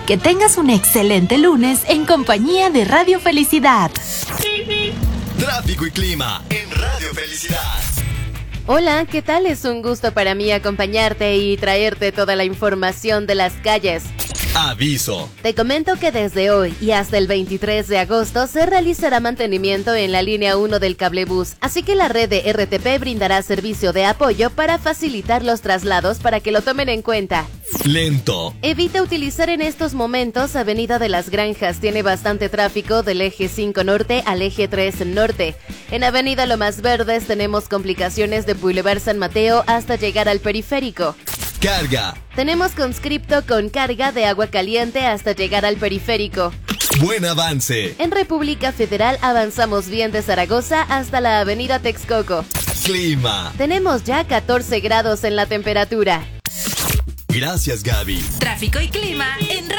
Que tengas un excelente lunes en compañía de Radio Felicidad. Tráfico y clima en Radio Felicidad. Hola, ¿qué tal? Es un gusto para mí acompañarte y traerte toda la información de las calles. Aviso. Te comento que desde hoy y hasta el 23 de agosto se realizará mantenimiento en la línea 1 del cablebús, así que la red de RTP brindará servicio de apoyo para facilitar los traslados para que lo tomen en cuenta. Lento. Evita utilizar en estos momentos Avenida de las Granjas, tiene bastante tráfico del eje 5 norte al eje 3 norte. En Avenida Lomas Verdes tenemos complicaciones de Boulevard San Mateo hasta llegar al periférico. Carga. Tenemos conscripto con carga de Agua Caliente hasta llegar al periférico. Buen avance. En República Federal avanzamos bien de Zaragoza hasta la Avenida Texcoco. Clima. Tenemos ya 14 grados en la temperatura. Gracias, Gaby. Tráfico y clima en